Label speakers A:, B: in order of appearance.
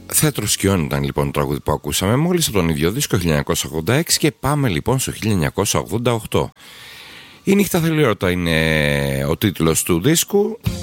A: Θέατρο Σκιών ήταν λοιπόν το τραγούδι που ακούσαμε μόλις από τον ίδιο δίσκο 1986 και πάμε λοιπόν στο 1988. Η νύχτα θέλει ρώτα είναι ο τίτλος του δίσκου